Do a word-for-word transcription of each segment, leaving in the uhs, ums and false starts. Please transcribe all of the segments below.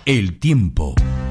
El tiempo.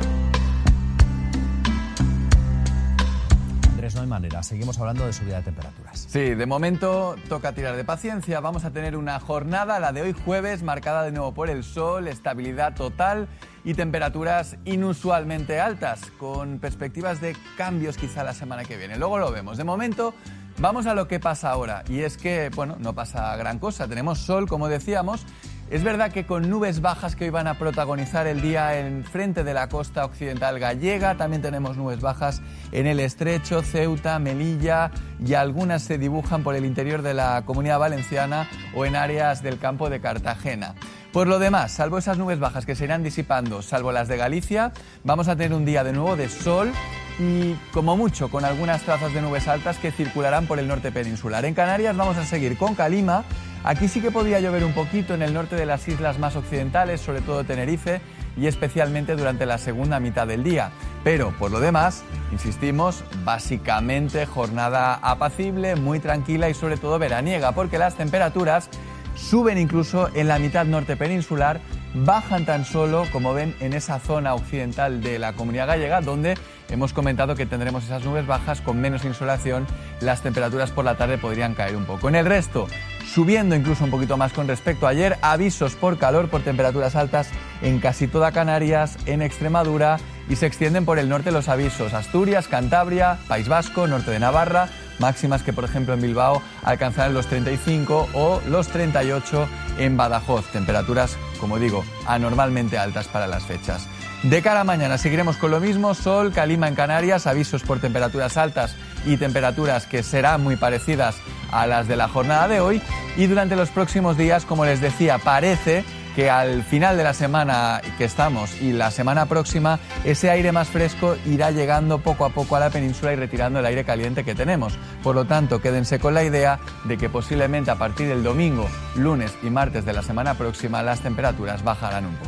No hay manera, seguimos hablando de subida de temperaturas. Sí, de momento toca tirar de paciencia. Vamos a tener una jornada, la de hoy jueves, marcada de nuevo por el sol, estabilidad total y temperaturas inusualmente altas, con perspectivas de cambios quizá la semana que viene. Luego lo vemos. De momento, vamos a lo que pasa ahora. Y es que, bueno, no pasa gran cosa. Tenemos sol, como decíamos. Es verdad que con nubes bajas que hoy van a protagonizar el día en frente de la costa occidental gallega, también tenemos nubes bajas en el Estrecho, Ceuta, Melilla y algunas se dibujan por el interior de la Comunidad Valenciana o en áreas del campo de Cartagena. Por lo demás, salvo esas nubes bajas que se irán disipando, salvo las de Galicia, vamos a tener un día de nuevo de sol y, como mucho, con algunas trazas de nubes altas que circularán por el norte peninsular. En Canarias vamos a seguir con calima. Aquí sí que podría llover un poquito en el norte de las islas más occidentales, sobre todo Tenerife, y especialmente durante la segunda mitad del día. Pero, por lo demás, insistimos, básicamente jornada apacible, muy tranquila y sobre todo veraniega, porque las temperaturas suben incluso en la mitad norte peninsular, bajan tan solo, como ven, en esa zona occidental de la Comunidad Gallega, donde hemos comentado que tendremos esas nubes bajas con menos insolación, las temperaturas por la tarde podrían caer un poco. En el resto, subiendo incluso un poquito más con respecto a ayer, avisos por calor, por temperaturas altas en casi toda Canarias, en Extremadura, y se extienden por el norte los avisos: Asturias, Cantabria, País Vasco, norte de Navarra, máximas que, por ejemplo, en Bilbao alcanzarán los treinta y cinco o los treinta y ocho en Badajoz. Temperaturas, como digo, anormalmente altas para las fechas. De cara a mañana seguiremos con lo mismo: sol, calima en Canarias, avisos por temperaturas altas y temperaturas que serán muy parecidas a las de la jornada de hoy. Y durante los próximos días, como les decía, parece que al final de la semana que estamos y la semana próxima, ese aire más fresco irá llegando poco a poco a la península y retirando el aire caliente que tenemos. Por lo tanto, quédense con la idea de que posiblemente a partir del domingo, lunes y martes de la semana próxima, las temperaturas bajarán un poco.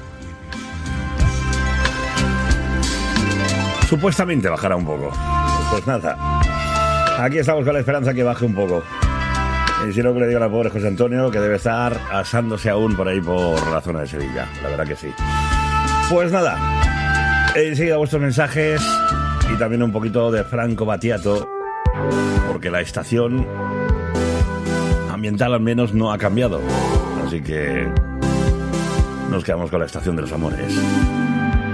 Supuestamente bajará un poco. Pues nada, aquí estamos con la esperanza que baje un poco. Y si no, que le digo a la pobre José Antonio que debe estar asándose aún por ahí por la zona de Sevilla. La verdad que sí. Pues nada, enseguida vuestros mensajes y también un poquito de Franco Battiato, porque la estación ambiental al menos no ha cambiado. Así que nos quedamos con la estación de los amores.